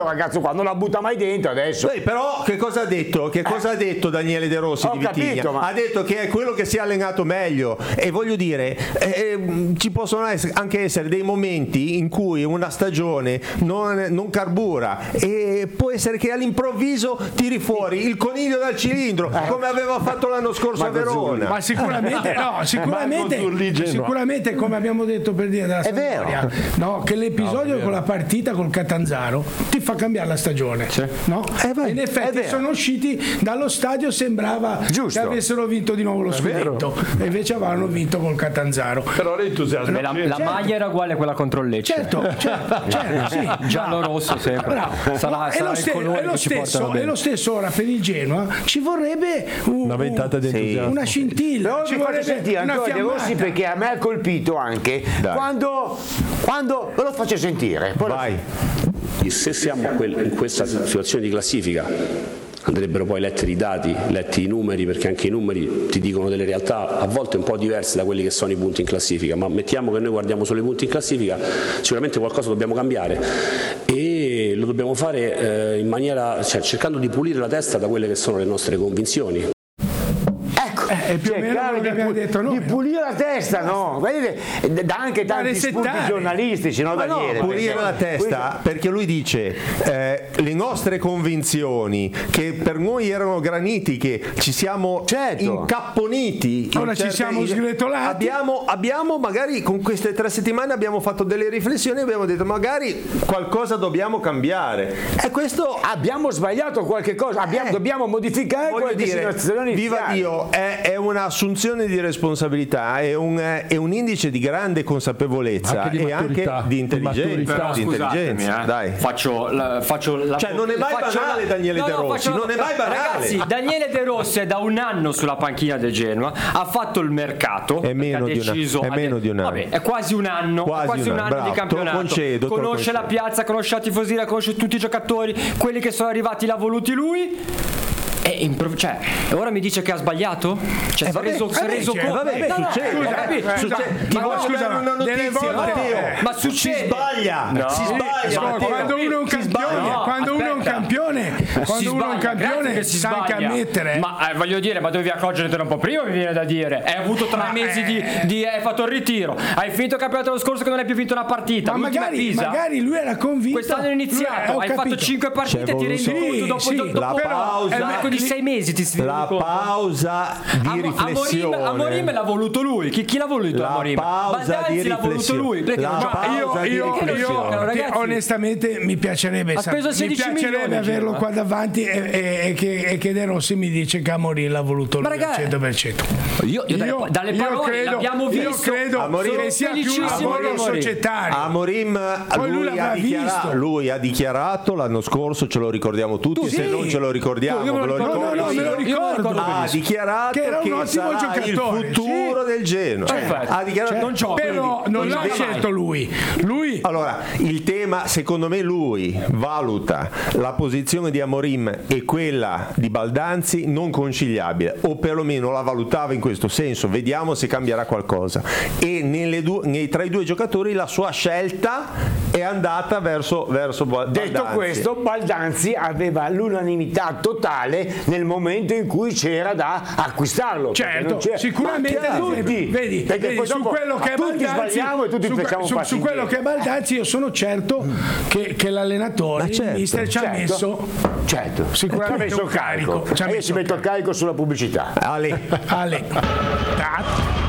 ragazzo qua non la butta mai dentro adesso. Però che cosa ha detto? Che cosa ha detto Daniele De Rossi di Vitigna? Capito, ma... Ha detto che è quello che si è allenato meglio, e voglio dire ci possono anche essere dei momenti in cui una stagione non carbura, e può essere che all'improvviso tiri fuori il coniglio dal cilindro, come aveva fatto l'anno scorso a Verona. Ma sicuramente sicuramente come abbiamo detto per dire della Sampdoria, no, che l'episodio con la partita col Catanzaro ti fa cambiare la stagione, no? In effetti sono usciti dallo stadio, sembrava che avessero vinto di nuovo lo scudetto, e invece avevano vinto col Catanzaro. Però l'entusiasmo, la maglia era uguale a quella contro il Lecce, certo, sì, giallo-rosso sempre. Sarà il colore che ci portano bene. E lo stesso ora per il Genoa ci vorrebbe una ventata di entusiasmo, una scintilla. Però ci mi faccio sentire Antonio De Rossi, perché a me ha colpito anche quando lo faccio sentire. Vai. Se siamo in questa situazione di classifica, andrebbero poi letti i dati, letti i numeri, perché anche i numeri ti dicono delle realtà a volte un po' diverse da quelli che sono i punti in classifica, ma mettiamo che noi guardiamo solo i punti in classifica, sicuramente qualcosa dobbiamo cambiare, e lo dobbiamo fare in maniera, cercando di pulire la testa da quelle che sono le nostre convinzioni. Più o meno quello che abbiamo detto noi, di pulire la testa, no? Vedete, da anche tanti spunti giornalistici, no, Daniele? Pulire la testa, perché lui dice le nostre convinzioni, che per noi erano granitiche, ci siamo incapponiti, ora ci siamo sgretolati, abbiamo magari con queste 3 settimane abbiamo fatto delle riflessioni e abbiamo detto magari qualcosa dobbiamo cambiare, e questo abbiamo sbagliato qualche cosa, dobbiamo modificare qualche situazione. Viva Dio, è un'assunzione di responsabilità, è un indice di grande consapevolezza e anche di intelligenza. Dai. Faccio la cioè non è mai banale Daniele De Rossi, non è mai banale. Ragazzi, Daniele De Rossi è da un anno sulla panchina del Genoa, ha fatto il mercato, è meno di un anno. Vabbè, è quasi un anno, bravo, di campionato. Conosce la piazza, conosce la tifoseria, conosce tutti i giocatori, quelli che sono arrivati l'ha voluti lui. Cioè, ora mi dice che ha sbagliato? Cioè, si è reso conto. Ma succede. Si sbaglia. Quando uno è un campione, sa anche ammettere. Ma voglio dire, ma dovevi accorgertene un po' prima, mi viene da dire. Hai avuto 3 mesi hai fatto il ritiro. Hai finito il campionato l'anno scorso che non hai più vinto una partita. Ma magari lui era convinto. Quest'anno è iniziato, hai fatto 5 partite, ti rendi conto dopo la pausa di 6 mesi ti si la pausa di riflessione. Amorim l'ha voluto lui. Chi l'ha voluto Amorim? Baldanzi l'ha voluto lui. Io onestamente mi piacerebbe averlo qua davanti e che De Rossi mi dice che Amorim l'ha voluto lui al 100%. Io dalle parole l'abbiamo visto. Io credo che sia più un lavoro societario. Amorim lui ha dichiarato l'anno scorso, ce lo ricordiamo tutti, se non ce lo ricordiamo ve lo ricordo. Me lo ricordo. Ha dichiarato che era un ottimo giocatore, il futuro del Genoa. Ha dichiarato, però non l'ha scelto lui. Allora, il tema, secondo me, lui valuta la posizione di Amorim e quella di Baldanzi non conciliabile, o perlomeno la valutava in questo senso. Vediamo se cambierà qualcosa. E tra i 2 giocatori la sua scelta è andata verso Baldanzi. Detto questo, Baldanzi aveva l'unanimità totale nel momento in cui c'era da acquistarlo. Certo, sicuramente vedi su quello che è Baldanzi, e tutti su quello che è Baldanzi io sono certo che l'allenatore, il mister ci ha messo sicuramente un carico. Io ci metto il carico sulla pubblicità. Ale.